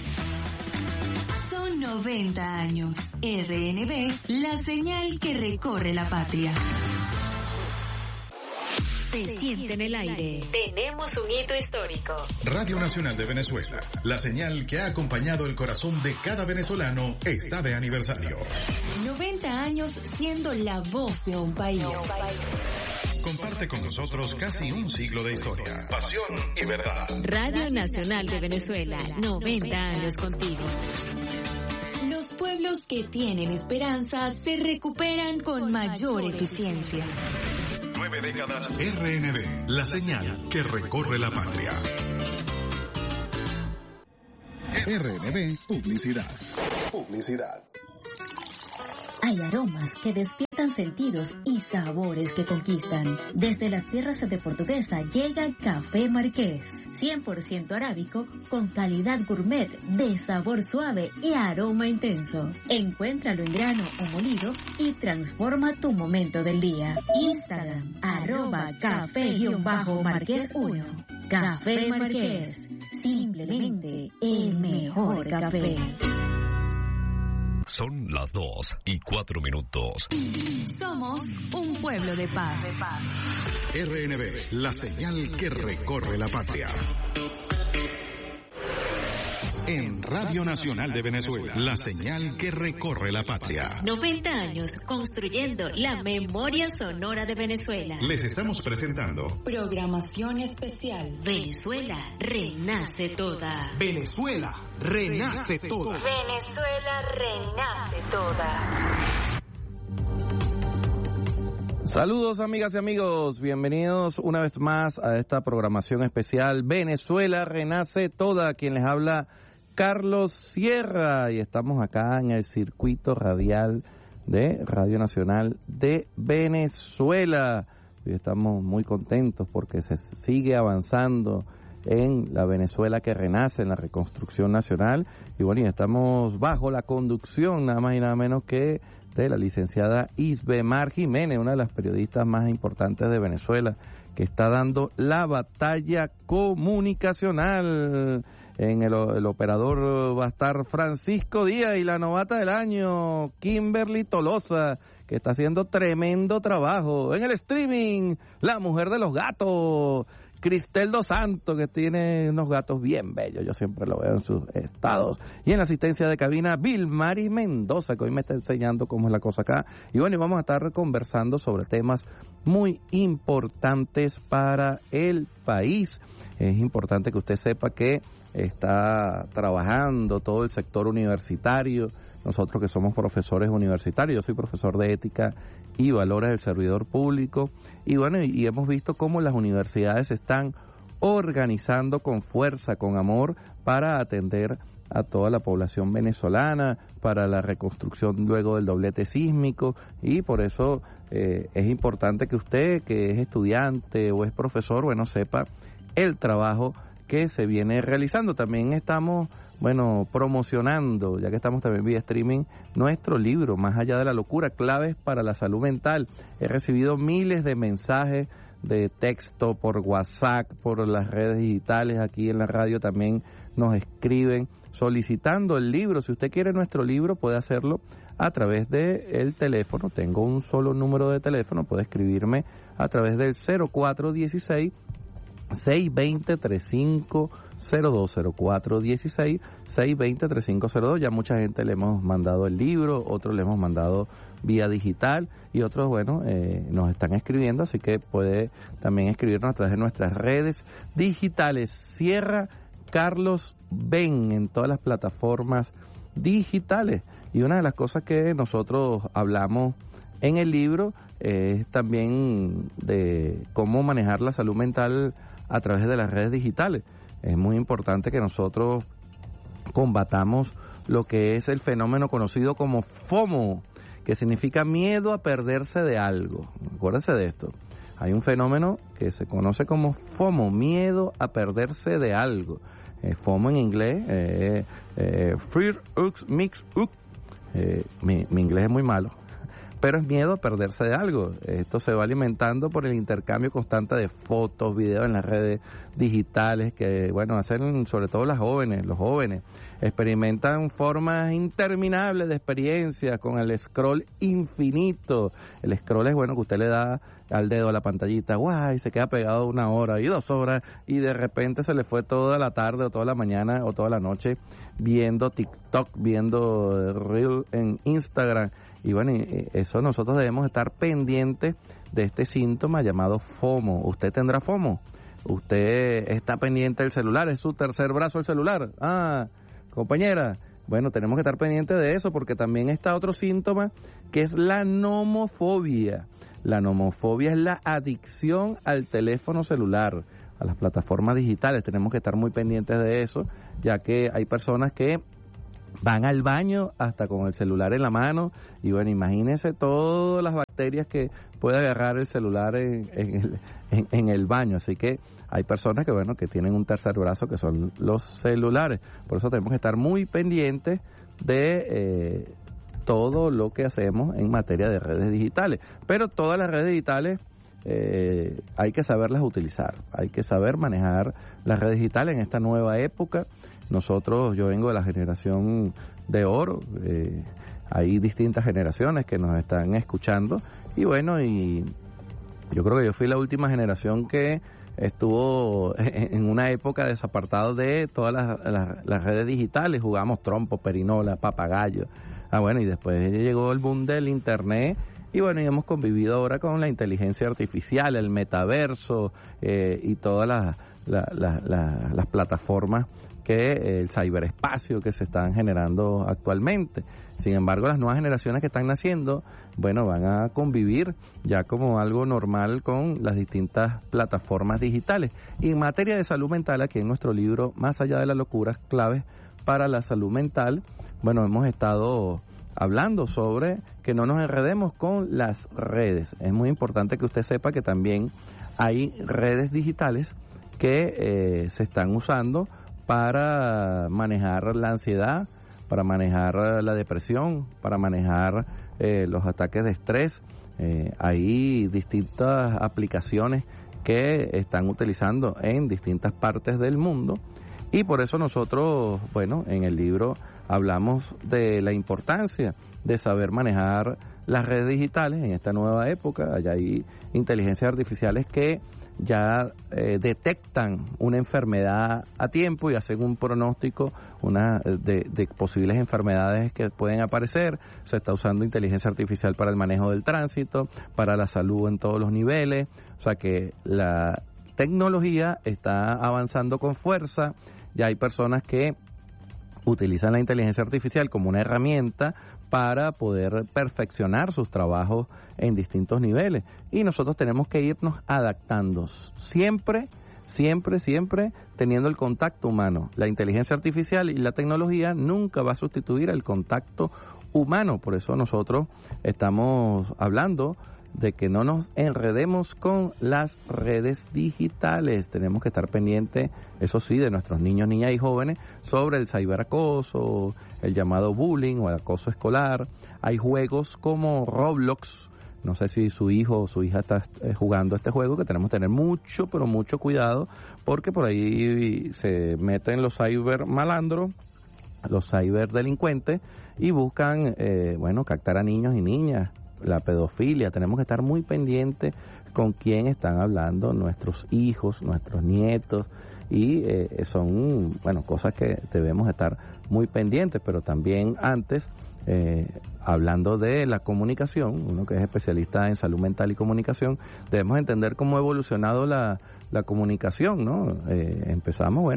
Son 90 años. RNB, la señal que recorre la patria. se siente en el aire. Tenemos un hito histórico. Radio Nacional de Venezuela, la señal que ha acompañado el corazón de cada venezolano, está de aniversario. 90 años siendo la voz de un país. Comparte con nosotros casi un siglo de historia, pasión y verdad. Radio Nacional de Venezuela, 90 años contigo. Los pueblos que tienen esperanza se recuperan con mayor eficiencia. 9 décadas. RNB, la señal que recorre la patria. RNB Publicidad. Hay aromas que despiertan sentidos y sabores que conquistan. Desde las tierras de Portuguesa llega Café Marqués, 100% arábico, con calidad gourmet, de sabor suave y aroma intenso. Encuéntralo en grano o molido y transforma tu momento del día. Instagram, @café_marqués1. Café Marqués, simplemente el mejor café. Son las 2:04. Somos un pueblo de paz. RNB, la señal que recorre la patria. En Radio Nacional de Venezuela, la señal que recorre la patria. 90 años construyendo la memoria sonora de Venezuela. Les estamos presentando Programación especial. Venezuela renace toda. Venezuela renace toda. Venezuela renace toda. Saludos amigas y amigos, bienvenidos una vez más a esta programación especial Venezuela renace toda. Quien les habla, Carlos Sierra, y estamos acá en el circuito radial de Radio Nacional de Venezuela. Hoy estamos muy contentos porque se sigue avanzando en la Venezuela que renace, en la reconstrucción nacional, y bueno, y estamos bajo la conducción nada más y nada menos que de la licenciada Isbemar Jiménez, una de las periodistas más importantes de Venezuela, que está dando la batalla comunicacional. En el operador va a estar Francisco Díaz y la novata del año, Kimberly Tolosa, que está haciendo tremendo trabajo. En el streaming, la mujer de los gatos, Cristel Dos Santos, que tiene unos gatos bien bellos, yo siempre lo veo en sus estados. Y en la asistencia de cabina, Vilmaris Mendoza, que hoy me está enseñando cómo es la cosa acá. Y bueno, y vamos a estar conversando sobre temas muy importantes para el país. Es importante que usted sepa que está trabajando todo el sector universitario. Nosotros que somos profesores universitarios, yo soy profesor de ética y valores del servidor público, y bueno, y hemos visto cómo las universidades se están organizando con fuerza, con amor, para atender a toda la población venezolana, para la reconstrucción luego del doblete sísmico, y por eso es importante que usted, que es estudiante o es profesor, bueno, sepa el trabajo que se viene realizando. También estamos, bueno, promocionando, ya que estamos también vía streaming, nuestro libro, Más allá de la locura, claves para la salud mental. He recibido miles de mensajes de texto por WhatsApp, por las redes digitales, aquí en la radio también nos escriben solicitando el libro. Si usted quiere nuestro libro, puede hacerlo a través del teléfono. Tengo un solo número de teléfono, puede escribirme a través del 0416 620-3502, 0416-620-3502. Ya mucha gente le hemos mandado el libro, otros le hemos mandado vía digital y otros, bueno, nos están escribiendo, así que puede también escribirnos a través de nuestras redes digitales. Sierra Carlos Ben en todas las plataformas digitales. Y una de las cosas que nosotros hablamos en el libro es también de cómo manejar la salud mental a través de las redes digitales. Es muy importante que nosotros combatamos lo que es el fenómeno conocido como FOMO, que significa miedo a perderse de algo. Acuérdense de esto. Hay un fenómeno que se conoce como FOMO, miedo a perderse de algo. FOMO en inglés, Fear Mix Up. Mi inglés es muy malo, pero es miedo a perderse de algo. Esto se va alimentando por el intercambio constante de fotos, videos en las redes digitales que, bueno, hacen sobre todo los jóvenes experimentan formas interminables de experiencias con el scroll infinito. El scroll es, bueno, que usted le da al dedo a la pantallita, guay, se queda pegado 1 hora y 2 horas y de repente se le fue toda la tarde o toda la mañana o toda la noche viendo TikTok, viendo Reel en Instagram. Y bueno, eso nosotros debemos estar pendientes de este síntoma llamado FOMO. ¿Usted tendrá FOMO? ¿Usted está pendiente del celular? ¿Es su tercer brazo el celular? Ah, compañera, bueno, tenemos que estar pendientes de eso porque también está otro síntoma que es la nomofobia. La nomofobia es la adicción al teléfono celular, a las plataformas digitales. Tenemos que estar muy pendientes de eso, ya que hay personas que van al baño hasta con el celular en la mano y bueno, imagínense todas las bacterias que puede agarrar el celular en el baño. Así que hay personas que bueno, que tienen un tercer brazo que son los celulares. Por eso tenemos que estar muy pendientes de todo lo que hacemos en materia de redes digitales. Pero todas las redes digitales hay que saberlas utilizar, hay que saber manejar las redes digitales en esta nueva época. Yo vengo de la generación de oro, hay distintas generaciones que nos están escuchando y bueno, y yo creo que yo fui la última generación que estuvo en una época desapartado de todas las redes digitales. Jugamos trompo, perinola, papagayo. Bueno, y después llegó el boom del internet y bueno, y hemos convivido ahora con la inteligencia artificial, el metaverso y todas las plataformas el ciberespacio que se están generando actualmente. Sin embargo, las nuevas generaciones que están naciendo, bueno, van a convivir ya como algo normal con las distintas plataformas digitales. Y en materia de salud mental, aquí en nuestro libro, Más allá de las locuras, claves para la salud mental, bueno, hemos estado hablando sobre que no nos enredemos con las redes. Es muy importante que usted sepa que también hay redes digitales que se están usando para manejar la ansiedad, para manejar la depresión, para manejar los ataques de estrés. Hay distintas aplicaciones que están utilizando en distintas partes del mundo y por eso nosotros, bueno, en el libro hablamos de la importancia de saber manejar las redes digitales en esta nueva época. Allá hay inteligencias artificiales que ya detectan una enfermedad a tiempo y hacen un pronóstico de posibles enfermedades que pueden aparecer. Se está usando inteligencia artificial para el manejo del tránsito, para la salud en todos los niveles. O sea que la tecnología está avanzando con fuerza. Ya hay personas que utilizan la inteligencia artificial como una herramienta para poder perfeccionar sus trabajos en distintos niveles. Y nosotros tenemos que irnos adaptando, siempre teniendo el contacto humano. La inteligencia artificial y la tecnología nunca va a sustituir el contacto humano. Por eso nosotros estamos hablando de que no nos enredemos con las redes digitales. Tenemos que estar pendientes, eso sí, de nuestros niños, niñas y jóvenes sobre el ciberacoso, el llamado bullying o el acoso escolar. Hay juegos como Roblox. No sé si su hijo o su hija está jugando este juego, que tenemos que tener mucho, pero mucho cuidado, porque por ahí se meten los cibermalandros, los ciberdelincuentes, y buscan, captar a niños y niñas. La pedofilia, tenemos que estar muy pendientes con quién están hablando nuestros hijos, nuestros nietos, y son, cosas que debemos estar muy pendientes. Pero también antes, hablando de la comunicación, uno que es especialista en salud mental y comunicación, debemos entender cómo ha evolucionado la comunicación, ¿no? Empezamos,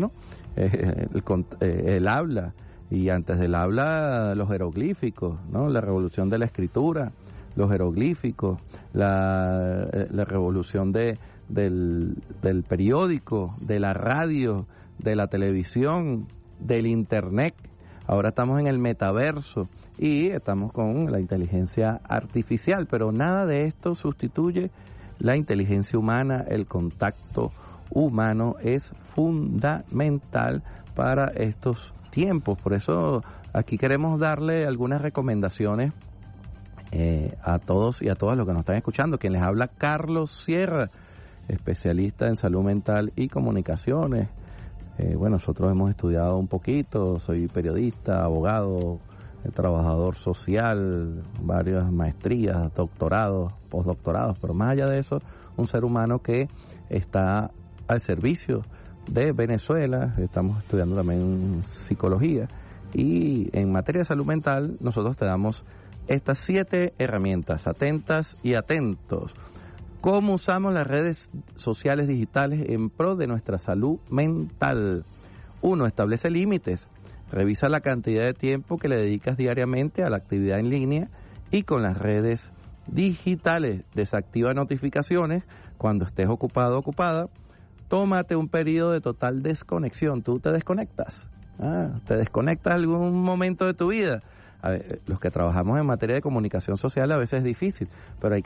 el habla, y antes del habla, los jeroglíficos, ¿no? La revolución de la escritura, los jeroglíficos, la revolución del periódico, de la radio, de la televisión, del internet. Ahora estamos en el metaverso y estamos con la inteligencia artificial, pero nada de esto sustituye la inteligencia humana. El contacto humano es fundamental para estos tiempos. Por eso aquí queremos darle algunas recomendaciones a todos y a todas los que nos están escuchando. Quien les habla, Carlos Sierra, especialista en salud mental y comunicaciones. Bueno, nosotros hemos estudiado un poquito, soy periodista, abogado, trabajador social, varias maestrías, doctorados, postdoctorados, pero más allá de eso, un ser humano que está al servicio de Venezuela. Estamos estudiando también psicología y en materia de salud mental nosotros te damos estas 7 herramientas, atentas y atentos. ¿Cómo usamos las redes sociales digitales en pro de nuestra salud mental? 1. Establece límites. Revisa la cantidad de tiempo que le dedicas diariamente a la actividad en línea y con las redes digitales. Desactiva notificaciones cuando estés ocupado o ocupada. Tómate un periodo de total desconexión. ¿Tú te desconectas? ¿Te desconectas algún momento de tu vida? A ver, los que trabajamos en materia de comunicación social a veces es difícil, pero hay